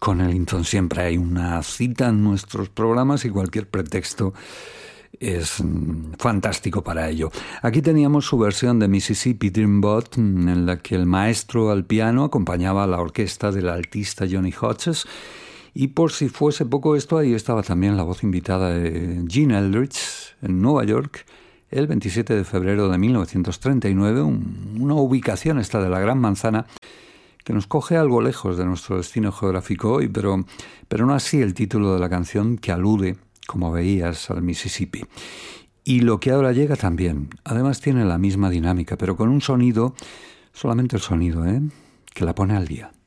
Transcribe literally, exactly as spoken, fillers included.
con Ellington. Siempre hay una cita en nuestros programas y cualquier pretexto es fantástico para ello. Aquí teníamos su versión de Mississippi Dreamboat, en la que el maestro al piano acompañaba a la orquesta del altista Johnny Hodges. Y por si fuese poco esto, ahí estaba también la voz invitada de Gene Eldridge en Nueva York, el veintisiete de febrero de mil novecientos treinta y nueve, un, una ubicación esta de la Gran Manzana que nos coge algo lejos de nuestro destino geográfico hoy, pero, pero no así el título de la canción, que alude, como veías, al Mississippi. Y lo que ahora llega también, además tiene la misma dinámica, pero con un sonido, solamente el sonido, ¿eh?, que la pone al día.